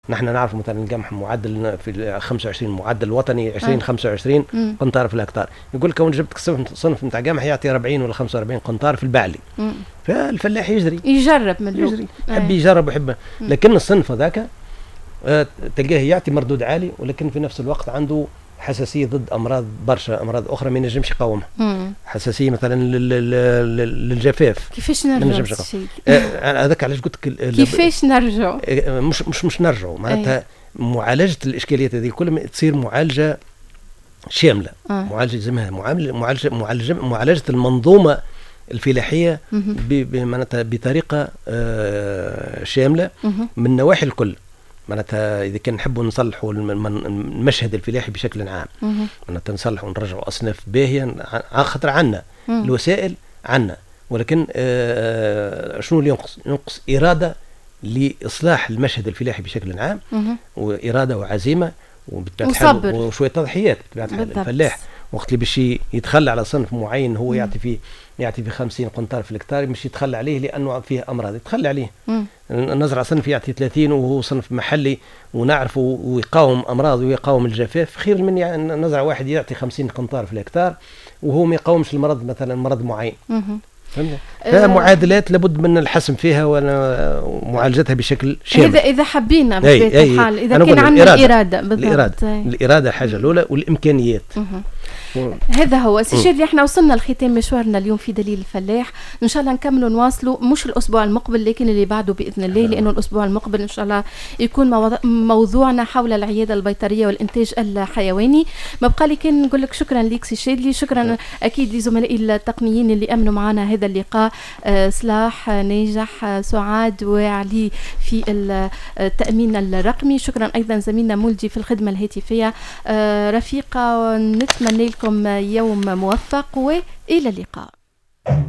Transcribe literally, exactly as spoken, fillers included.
نحن نعرف مثلا القمح معدل في خمسة وعشرين، معدل الوطني عشرين خمسة وعشرين قنطار في الهكتار. يقول لك كون جبتك صنف نتاع قمح يعطي أربعين ولا خمسة وأربعين قنطار في البعلي. مم. فالفلاح يجري يجرب من يجري يحب يجرب ويحب، لكن الصنف هذاك آه تلقاه يعطي مردود عالي، ولكن في نفس الوقت عنده حساسيه ضد امراض برشا امراض اخرى ما ينجمش يقاومها. حساسيه مثلا للجفاف. كيفاش نرجعوا هذاك علاش قلت لك كيفاش نرجعوا مش مش مش نرجعوا معناتها معالجه الاشكاليات هذه كل ما تصير معالجه شامله. آه. معالجه زمها معالجه معالجه معالجه, معالجة المنظومه الفلاحيه معناتها بطريقه آه شامله من النواحي الكل. معناتها اذا كان نحبوا نصلحوا المشهد الفلاحي بشكل عام، معناتها نصلحوا ونرجعوا اصناف باهيه، خاطر عنا الوسائل عنا، ولكن آه شنو اللي ينقص؟ ينقص اراده لاصلاح المشهد الفلاحي بشكل عام، واراده وعزيمه وصبر وشويه تضحيات بطبيعه الحال. الفلاح وقت اللي باش يتخلى على صنف معين هو يعطي فيه يعطي فيه خمسين قنطار في الهكتار، مش يتخلى عليه لانه فيه امراض، يتخلى عليه. مم. نزرع صنف يعطي ثلاثين وهو صنف محلي ونعرفه ويقاوم امراض ويقاوم الجفاف، خير من يعني نزرع واحد يعطي خمسين قنطار في الهكتار وهو ما يقاومش المرض مثلا مرض معين. فمعادلات لابد من الحسم فيها ومعالجتها بشكل شامل. اذا اذا حبينا بطبيعه الحال، اذا كان عندنا الاراده بالضبط. الاراده الاراده حاجه الاولى، والامكانيات. و... هذا هو سي شادي. احنا وصلنا لختام مشوارنا اليوم في دليل الفلاح، ان شاء الله نكملوا نواصلوا مش الاسبوع المقبل لكن اللي بعده باذن الله، لانه الاسبوع المقبل ان شاء الله يكون موضوعنا حول العياده البيطريه والانتاج الحيواني. ما بقى لي كان نقول لك شكرا لك سي شادي، شكرا اكيد لزملائي التقنيين اللي امنوا معنا هذا اللقاء، آه صلاح، ناجح، آه سعاد، وعلي في التامين الرقمي. شكرا ايضا زميلنا مولدي في الخدمه الهاتفيه. آه رفيقه، نتمنى لكم يوم موفق والى اللقاء.